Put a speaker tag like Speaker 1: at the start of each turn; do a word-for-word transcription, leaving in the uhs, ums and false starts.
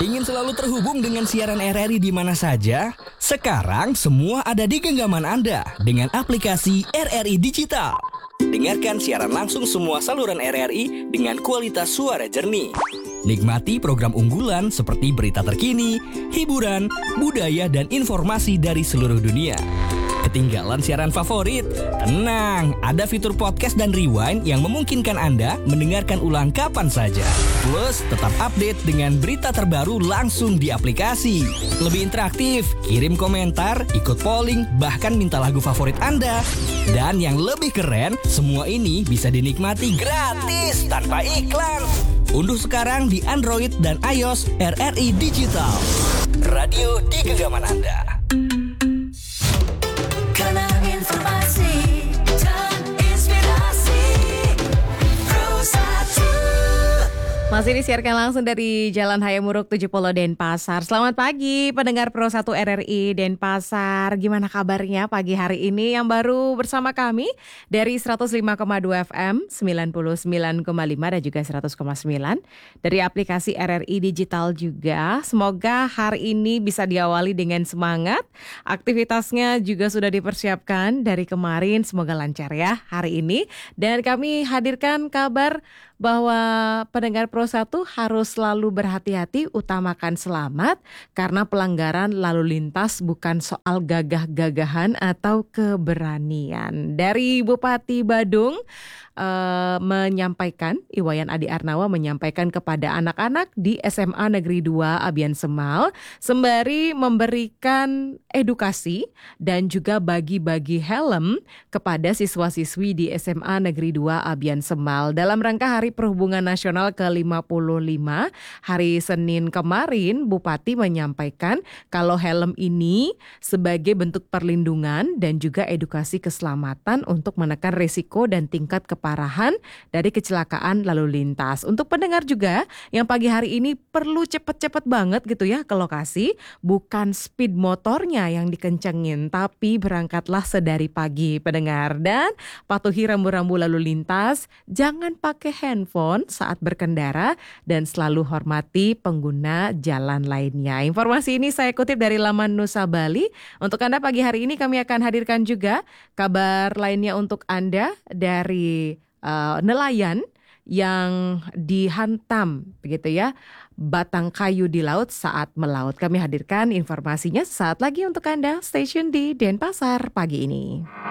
Speaker 1: Ingin selalu terhubung dengan siaran R R I di mana saja? Sekarang semua ada di genggaman Anda dengan aplikasi R R I Digital. Dengarkan siaran langsung semua saluran R R I dengan kualitas suara jernih. Nikmati program unggulan seperti berita terkini, hiburan, budaya, dan informasi dari seluruh dunia. Ketinggalan siaran favorit? Tenang, ada fitur podcast dan rewind yang memungkinkan Anda mendengarkan ulang kapan saja. Plus, tetap update dengan berita terbaru langsung di aplikasi. Lebih interaktif, kirim komentar, ikut polling, bahkan minta lagu favorit Anda. Dan yang lebih keren, semua ini bisa dinikmati gratis tanpa iklan. Unduh sekarang di Android dan iOS R R I Digital. Radio di genggaman Anda.
Speaker 2: Karena informasi dan inspirasi Pro satu.
Speaker 3: Masih disiarkan langsung dari Jalan Hayamuruk tujuh puluh Denpasar. Selamat pagi pendengar Pro satu R R I Denpasar. Gimana kabarnya pagi hari ini yang baru bersama kami dari seratus lima koma dua F M, sembilan puluh sembilan koma lima dan juga seratus koma sembilan. Dari aplikasi R R I Digital juga. Semoga hari ini bisa diawali dengan semangat. Aktivitasnya juga sudah dipersiapkan dari kemarin. Semoga lancar ya hari ini. Dan kami hadirkan kabar bahwa pendengar Pro satu harus selalu berhati-hati, utamakan selamat karena pelanggaran lalu lintas bukan soal gagah-gagahan atau keberanian. Dari Bupati Badung uh, menyampaikan, Iwayan Adi Arnawa menyampaikan kepada anak-anak di S M A Negeri dua Abian Semal sembari memberikan edukasi dan juga bagi-bagi helm kepada siswa-siswi di S M A Negeri dua Abian Semal dalam rangka Hari Perhubungan Nasional ke lima puluh lima. Hari Senin kemarin Bupati menyampaikan kalau helm ini sebagai bentuk perlindungan dan juga edukasi keselamatan untuk menekan risiko dan tingkat keparahan dari kecelakaan lalu lintas. Untuk pendengar juga yang pagi hari ini perlu cepet-cepet banget gitu ya ke lokasi, bukan speed motornya yang dikencengin, tapi berangkatlah sedari pagi pendengar, dan patuhi rambu-rambu lalu lintas, jangan pakai handphone saat berkendara dan selalu hormati pengguna jalan lainnya. Informasi ini saya kutip dari laman Nusa Bali. Untuk Anda pagi hari ini kami akan hadirkan juga kabar lainnya untuk Anda dari uh, nelayan yang dihantam begitu ya batang kayu di laut saat melaut. Kami hadirkan informasinya saat lagi untuk Anda. Stay tune di Denpasar pagi ini.